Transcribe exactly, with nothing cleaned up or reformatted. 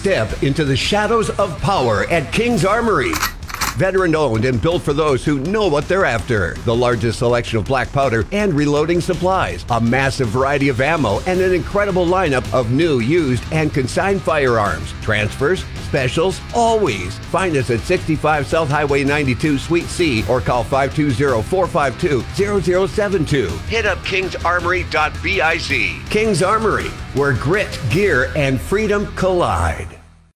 Step into the shadows of power at King's Armory. Veteran owned and built for those who know what they're after. The largest selection of black powder and reloading supplies, a massive variety of ammo, and an incredible lineup of new, used, and consigned firearms. Transfers, specials, always. Find us at sixty-five South Highway ninety-two, Suite C, or call five two zero, four five two, zero zero seven two. Hit up kings armory dot biz. King's Armory, where grit, gear, and freedom collide.